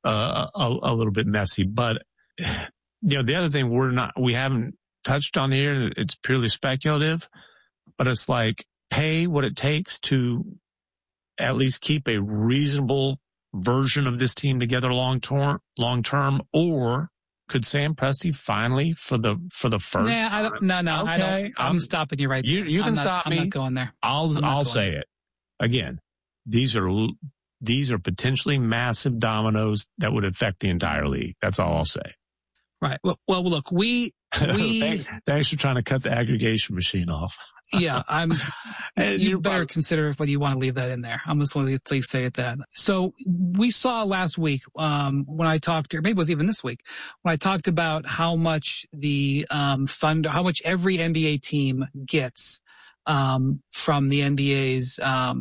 a little bit messy. But, the other thing we haven't touched on here, it's purely speculative, but it's like, pay what it takes to at least keep a reasonable version of this team together long term, or could Sam Presti finally for the first time? Okay. I'm stopping you right there. You can stop me. I'm not going there. I'll say it again. These are potentially massive dominoes that would affect the entire league. That's all I'll say. Right. Well, look, we thanks for trying to cut the aggregation machine off. Yeah, you better consider whether you want to leave that in there. I'm just going to say it that. So we saw last week when I talked to, or maybe it was even this week, when I talked about how much the fund, how much every NBA team gets from the NBA's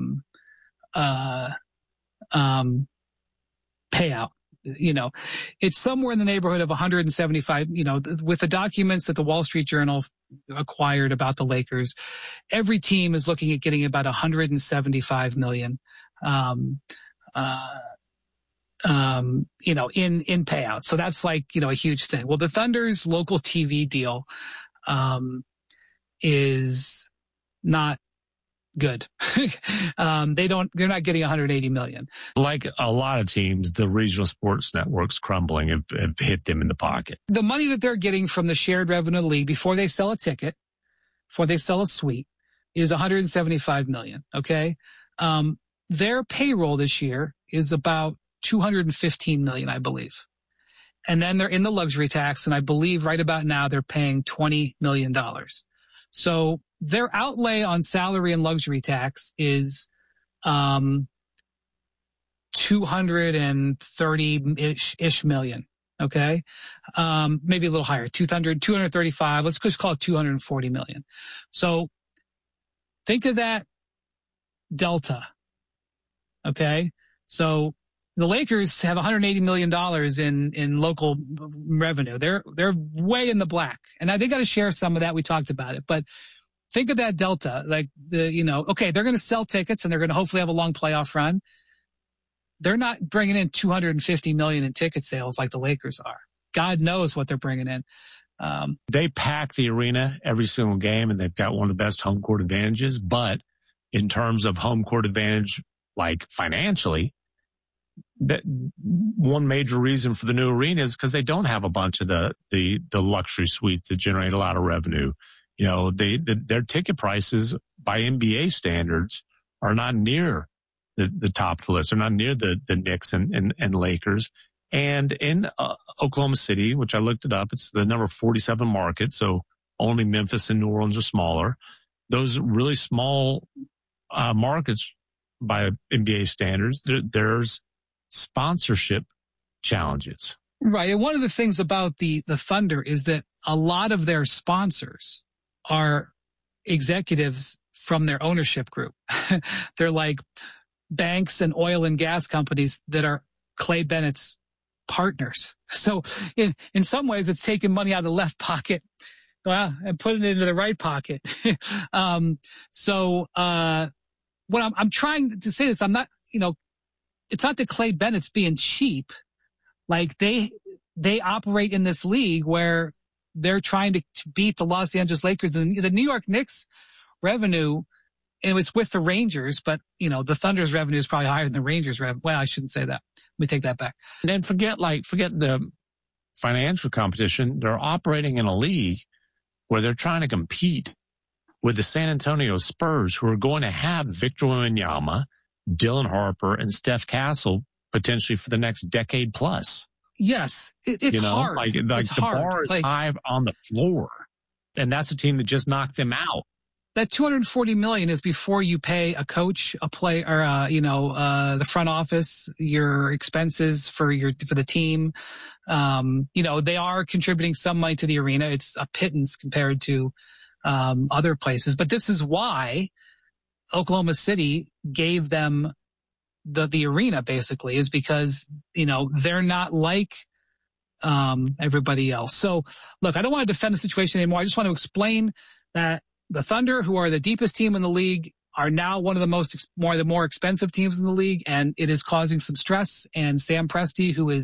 payout. It's somewhere in the neighborhood of 175, with the documents that the Wall Street Journal acquired about the Lakers, every team is looking at getting about 175 million, in payouts. So that's like, a huge thing. Well, the Thunder's local TV deal, is not good. They're not getting 180 million. Like a lot of teams, the regional sports networks crumbling have hit them in the pocket. The money that they're getting from the shared revenue league before they sell a ticket, before they sell a suite, is 175 million. Okay. Their payroll this year is about 215 million, I believe. And then they're in the luxury tax. And I believe right about now they're paying $20 million. So their outlay on salary and luxury tax is 230-ish million. Okay. Maybe a little higher, 235. Let's just call it 240 million. So think of that delta. Okay. So the Lakers have $180 million in local revenue. They're way in the black, and they got to share some of that. We talked about it, but think of that delta, like they're going to sell tickets and they're going to hopefully have a long playoff run. They're not bringing in 250 million in ticket sales like the Lakers are. God knows what they're bringing in. They pack the arena every single game, and they've got one of the best home court advantages. But in terms of home court advantage, like financially, that one major reason for the new arena is because they don't have a bunch of the luxury suites that generate a lot of revenue. Their ticket prices by NBA standards are not near the top of the list. They're not near the Knicks and Lakers. And in Oklahoma City, which I looked it up, it's the number 47 market. So only Memphis and New Orleans are smaller. Those really small markets by NBA standards, there's sponsorship challenges. Right. And one of the things about the Thunder is that a lot of their sponsors are executives from their ownership group. They're like banks and oil and gas companies that are Clay Bennett's partners. So in some ways, it's taking money out of the left pocket and putting it into the right pocket. What I'm trying to say is I'm not, it's not that Clay Bennett's being cheap. Like they operate in this league where they're trying to beat the Los Angeles Lakers. The New York Knicks revenue, and it's with the Rangers, but, the Thunder's revenue is probably higher than the Rangers revenue. Well, I shouldn't say that. Let me take that back. And then forget the financial competition. They're operating in a league where they're trying to compete with the San Antonio Spurs, who are going to have Victor Wembanyama, Dylan Harper, and Steph Castle potentially for the next decade plus. Yes, it's hard. It's the hard. Bar is high on the floor, and that's a team that just knocked them out. That $240 million is before you pay a coach, a player, or the front office, your expenses for the team. They are contributing some money to the arena. It's a pittance compared to other places, but this is why Oklahoma City gave them the arena, basically, is because, they're not like everybody else. So, look, I don't want to defend the situation anymore. I just want to explain that the Thunder, who are the deepest team in the league, are now one of the more expensive teams in the league, and it is causing some stress. And Sam Presti, who is